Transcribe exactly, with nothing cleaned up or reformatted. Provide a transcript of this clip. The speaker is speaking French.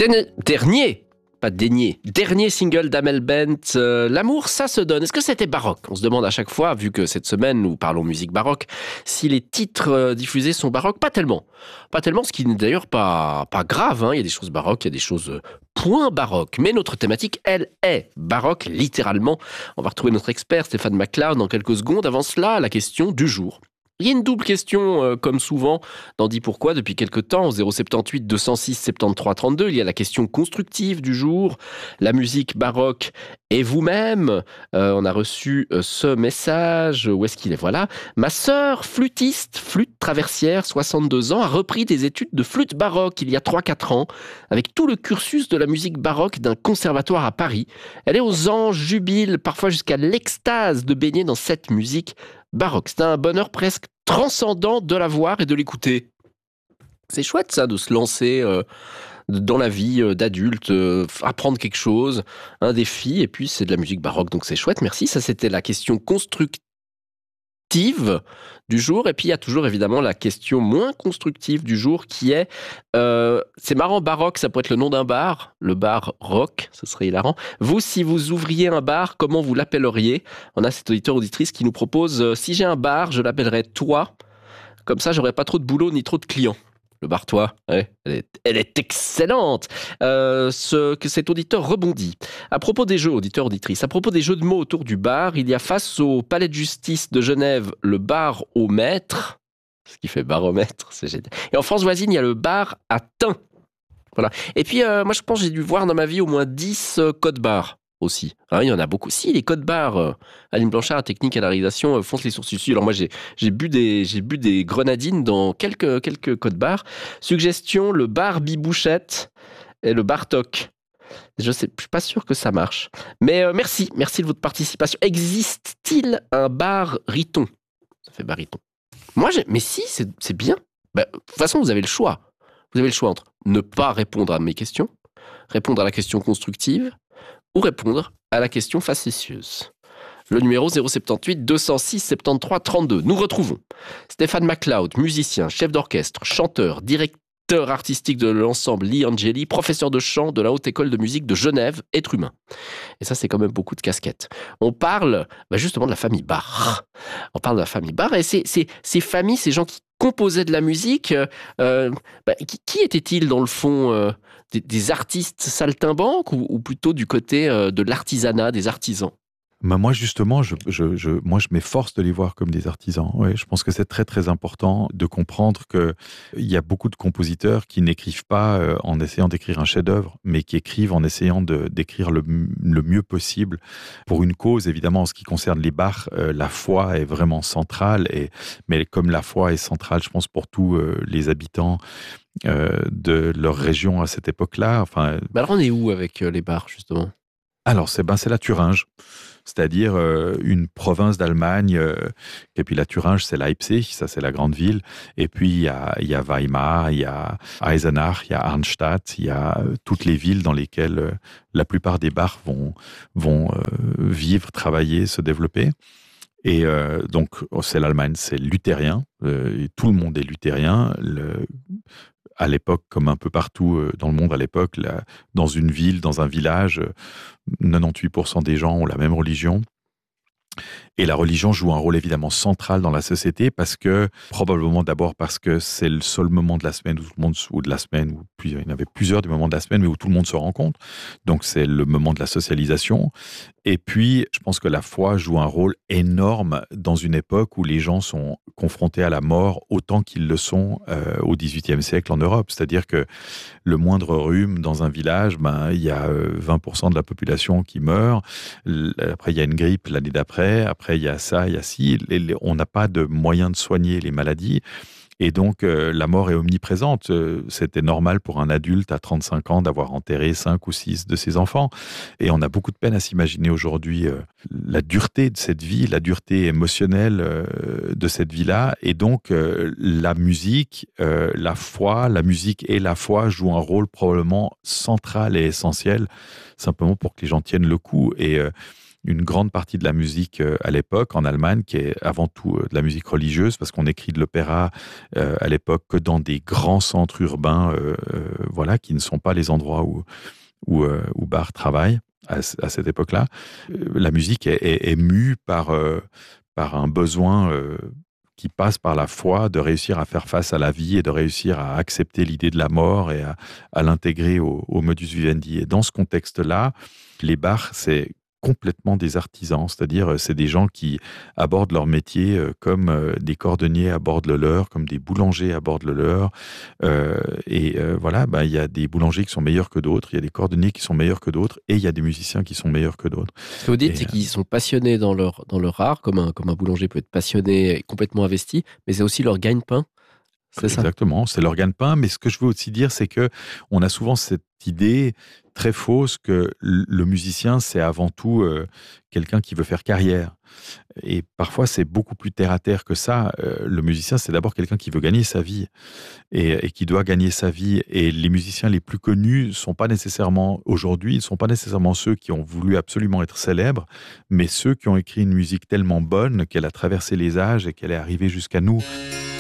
Dernier, dernier, pas dénier, dernier single d'Amel Bent, euh, L'amour, ça se donne. Est-ce que c'était baroque ? On se demande à chaque fois, vu que cette semaine, nous parlons musique baroque, si les titres euh, diffusés sont baroques. Pas tellement. Pas tellement, ce qui n'est d'ailleurs pas, pas grave. Hein. Il y a des choses baroques, il y a des choses euh, point baroques. Mais notre thématique, elle, est baroque, littéralement. On va retrouver notre expert, Stéphane McLeod, dans quelques secondes. Avant cela, la question du jour. Il y a une double question, euh, comme souvent, dans Dis Pourquoi, depuis quelques temps, au zéro soixante-dix-huit deux cent six soixante-treize trente-deux. Il y a la question constructive du jour, la musique baroque et vous-même. Euh, on a reçu euh, ce message, où est-ce qu'il est ? Voilà. Ma sœur, flûtiste, flûte traversière, soixante-deux ans, a repris des études de flûte baroque il y a trois quatre ans, avec tout le cursus de la musique baroque d'un conservatoire à Paris. Elle est aux anges, jubile, parfois jusqu'à l'extase de baigner dans cette musique baroque. C'est un bonheur presque transcendant de la voir et de l'écouter. C'est chouette ça, de se lancer euh, dans la vie euh, d'adulte, euh, apprendre quelque chose, un défi, et puis c'est de la musique baroque, donc c'est chouette, merci. Ça, c'était la question constructive du jour. Et puis il y a toujours évidemment la question moins constructive du jour qui est, euh, c'est marrant, baroque, ça pourrait être le nom d'un bar, le bar rock, ce serait hilarant. Vous, si vous ouvriez un bar, comment vous l'appelleriez ? On a cet auditeur auditrice qui nous propose, euh, si j'ai un bar, je l'appellerais Toi, comme ça j'aurais pas trop de boulot ni trop de clients. Le bar Toi, ouais, elle, est, elle est excellente. Euh, ce, que cet auditeur rebondit. À propos des jeux, auditeur, auditrice, à propos des jeux de mots autour du bar, il y a face au palais de justice de Genève le bar au maître, ce qui fait baromètre, c'est génial. Et en France voisine, il y a le bar à thym. Voilà. Et puis, euh, moi, je pense que j'ai dû voir dans ma vie au moins dix euh, codes barres aussi. Hein, il y en a beaucoup. Si, les codes barres, euh, Aline Blanchard, à technique, à la réalisation, euh, fonce les sourcils dessus. Alors moi, j'ai, j'ai, bu des, j'ai bu des grenadines dans quelques, quelques codes barres. Suggestion, le bar Bibouchette et le bar Toc. Je ne suis pas sûr que ça marche. Mais euh, merci, merci de votre participation. Existe-t-il un bar Riton ? Ça fait baryton. Moi, j'ai... mais si, c'est, c'est bien. Bah, de toute façon, vous avez le choix. Vous avez le choix entre ne pas répondre à mes questions, répondre à la question constructive, ou répondre à la question facétieuse. Le numéro zéro soixante-dix-huit deux cent six soixante-treize trente-deux. Nous retrouvons Stéphane McLeod, musicien, chef d'orchestre, chanteur, directeur artistique de l'ensemble Lee Angeli, professeur de chant de la Haute École de musique de Genève, être humain. Et ça, c'est quand même beaucoup de casquettes. On parle bah, justement de la famille Bach. On parle de la famille Bach, et c'est, c'est, ces familles, ces gens qui composaient de la musique, euh, bah, qui, qui étaient-ils dans le fond euh, des, des artistes saltimbanques ou, ou plutôt du côté euh, de l'artisanat, des artisans ? Bah moi justement, je, je, je, moi je m'efforce de les voir comme des artisans. Ouais, je pense que c'est très très important de comprendre que il y a beaucoup de compositeurs qui n'écrivent pas euh, en essayant d'écrire un chef-d'œuvre, mais qui écrivent en essayant de d'écrire le, le mieux possible pour une cause. Évidemment, en ce qui concerne les Bach, euh, la foi est vraiment centrale. Et mais comme la foi est centrale, je pense pour tous euh, les habitants euh, de leur région à cette époque-là. Enfin. Mais alors on est où avec euh, les Bach justement ? Alors c'est ben c'est la Thuringe. C'est-à-dire euh, une province d'Allemagne, euh, et puis la Thuringe, c'est Leipzig, ça c'est la grande ville, et puis il y a, il y a Weimar, il y a Eisenach, il y a Arnstadt, il y a euh, toutes les villes dans lesquelles euh, la plupart des Bach vont, vont euh, vivre, travailler, se développer. Et euh, donc, c'est l'Allemagne, c'est luthérien, euh, et tout le monde est luthérien. Le, à l'époque, comme un peu partout euh, dans le monde à l'époque, là, dans une ville, dans un village, euh, quatre-vingt-dix-huit pour cent des gens ont la même religion. Et la religion joue un rôle évidemment central dans la société parce que, probablement d'abord parce que c'est le seul moment de la semaine où tout le monde, ou de la semaine, où il y en avait plusieurs des moments de la semaine, mais où tout le monde se rencontre. Donc c'est le moment de la socialisation. Et puis, je pense que la foi joue un rôle énorme dans une époque où les gens sont confrontés à la mort autant qu'ils le sont euh, au dix-huitième siècle en Europe. C'est-à-dire que le moindre rhume dans un village, ben, il y a vingt pour cent de la population qui meurt. Après, il y a une grippe l'année d'après. Après, il y a ça, il y a ci. On n'a pas de moyens de soigner les maladies. Et donc, euh, la mort est omniprésente. Euh, c'était normal pour un adulte à trente-cinq ans d'avoir enterré cinq ou six de ses enfants. Et on a beaucoup de peine à s'imaginer aujourd'hui euh, la dureté de cette vie, la dureté émotionnelle euh, de cette vie-là. Et donc, euh, la musique, euh, la foi, la musique et la foi jouent un rôle probablement central et essentiel, simplement pour que les gens tiennent le coup. Et euh, une grande partie de la musique euh, à l'époque en Allemagne, qui est avant tout euh, de la musique religieuse, parce qu'on écrit de l'opéra euh, à l'époque que dans des grands centres urbains, euh, euh, voilà, qui ne sont pas les endroits où, où, euh, où Bach travaille à, à cette époque-là. Euh, la musique est, est, est mue par, euh, par un besoin euh, qui passe par la foi de réussir à faire face à la vie et de réussir à accepter l'idée de la mort et à, à l'intégrer au, au modus vivendi. Et dans ce contexte-là, les Bach, c'est complètement des artisans, c'est-à-dire c'est des gens qui abordent leur métier comme des cordonniers abordent le leur, comme des boulangers abordent le leur. Euh, et euh, voilà, ben, il y a des boulangers qui sont meilleurs que d'autres, il y a des cordonniers qui sont meilleurs que d'autres, et il y a des musiciens qui sont meilleurs que d'autres. Ce que vous dites, Et, c'est qu'ils sont passionnés dans leur, dans leur art, comme un, comme un boulanger peut être passionné et complètement investi, mais c'est aussi leur gagne-pain. C'est ça. Exactement, c'est leur gagne-pain. Mais ce que je veux aussi dire, c'est que on a souvent cette idée très fausse que le musicien, c'est avant tout euh, quelqu'un qui veut faire carrière. Et parfois, c'est beaucoup plus terre-à-terre que ça. Euh, le musicien, c'est d'abord quelqu'un qui veut gagner sa vie et, et qui doit gagner sa vie. Et les musiciens les plus connus sont pas nécessairement, aujourd'hui, ils sont pas nécessairement ceux qui ont voulu absolument être célèbres, mais ceux qui ont écrit une musique tellement bonne qu'elle a traversé les âges et qu'elle est arrivée jusqu'à nous.